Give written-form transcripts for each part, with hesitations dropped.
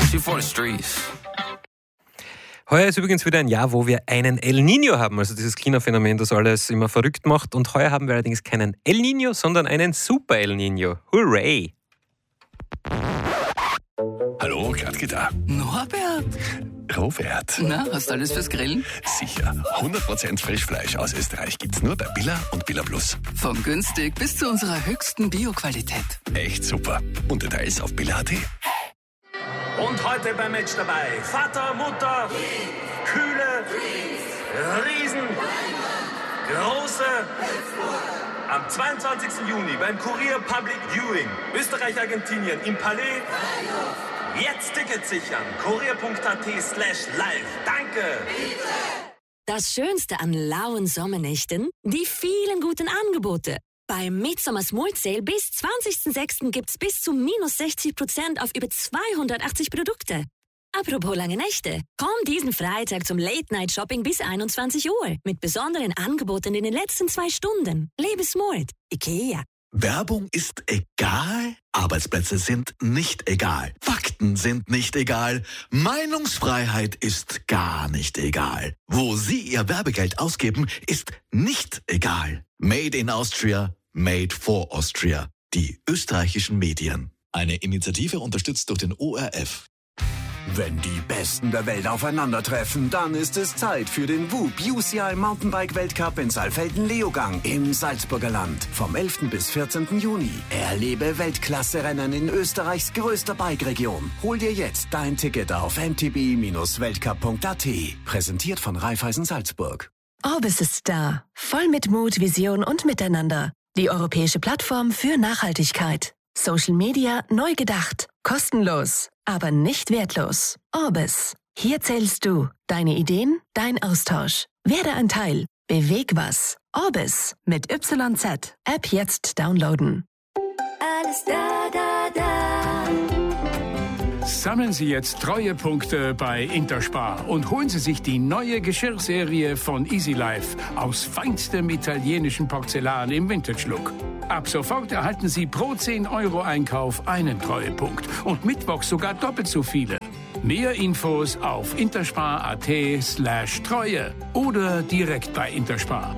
She for the streets. Heuer ist übrigens wieder ein Jahr, wo wir einen El Niño haben, also dieses Klimaphänomen, das alles immer verrückt macht. Und heuer haben wir allerdings keinen El Niño, sondern einen Super El Niño. Hooray! Hallo, Gradke da. Norbert? Robert. Na, hast du alles fürs Grillen? Sicher. 100% Frischfleisch aus Österreich gibt's nur bei Billa und Billa Plus. Von günstig bis zu unserer höchsten Bioqualität. Echt super. Und Details auf billa.at. Und heute beim Match dabei Vater, Mutter, Kühle, Riesen, Große. Am 22. Juni beim Kurier Public Viewing Österreich-Argentinien im Palais. Jetzt Tickets sichern. kurier.at/live. Danke. Das Schönste an lauen Sommernächten? Die vielen guten Angebote. Beim Midsommar Small Sale bis 20.06. gibt's bis zu minus 60% auf über 280 Produkte. Apropos lange Nächte. Komm diesen Freitag zum Late-Night-Shopping bis 21 Uhr mit besonderen Angeboten in den letzten 2 Stunden. Lebe smart. IKEA. Werbung ist egal, Arbeitsplätze sind nicht egal, Fakten sind nicht egal, Meinungsfreiheit ist gar nicht egal. Wo Sie Ihr Werbegeld ausgeben, ist nicht egal. Made in Austria, made for Austria. Die österreichischen Medien. Eine Initiative unterstützt durch den ORF. Wenn die Besten der Welt aufeinandertreffen, dann ist es Zeit für den WUB UCI Mountainbike Weltcup in Saalfelden-Leogang im Salzburger Land. Vom 11. bis 14. Juni. Erlebe Weltklasse-Rennen in Österreichs größter Bike-Region. Hol dir jetzt dein Ticket auf mtb-weltcup.at. Präsentiert von Raiffeisen Salzburg. Orbis ist da. Voll mit Mut, Vision und Miteinander. Die europäische Plattform für Nachhaltigkeit. Social Media neu gedacht. Kostenlos, aber nicht wertlos. Orbis. Hier zählst du. Deine Ideen, dein Austausch. Werde ein Teil. Beweg was. Orbis mit YZ. App jetzt downloaden. Alles da, da, da. Sammeln Sie jetzt Treuepunkte bei Interspar und holen Sie sich die neue Geschirrserie von Easy Life aus feinstem italienischen Porzellan im Vintage-Look. Ab sofort erhalten Sie pro 10 € Einkauf einen Treuepunkt und Mittwoch sogar doppelt so viele. Mehr Infos auf interspar.at/Treue oder direkt bei Interspar.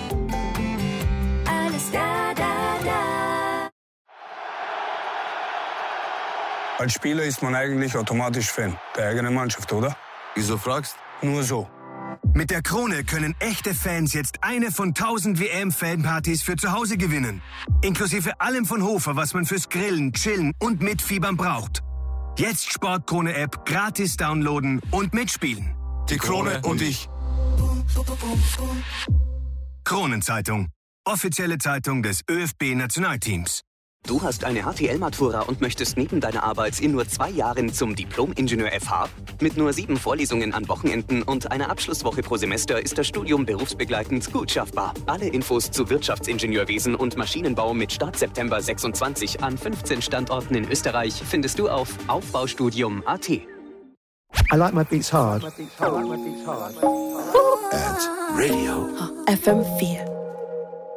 Alles da, da, da. Als Spieler ist man eigentlich automatisch Fan der eigenen Mannschaft, oder? Wieso fragst? Nur so. Mit der Krone können echte Fans jetzt eine von 1000 WM-Fanpartys für zu Hause gewinnen. Inklusive allem von Hofer, was man fürs Grillen, Chillen und Mitfiebern braucht. Jetzt Sportkrone-App gratis downloaden und mitspielen. Die Krone und ich. Kronenzeitung. Offizielle Zeitung des ÖFB-Nationalteams. Du hast eine HTL-Matura und möchtest neben deiner Arbeit in nur 2 Jahren zum Diplom-Ingenieur FH? Mit nur 7 Vorlesungen an Wochenenden und einer Abschlusswoche pro Semester ist das Studium berufsbegleitend gut schaffbar. Alle Infos zu Wirtschaftsingenieurwesen und Maschinenbau mit Start September 26 an 15 Standorten in Österreich findest du auf aufbaustudium.at. I like my beats hard. At Radio FM4.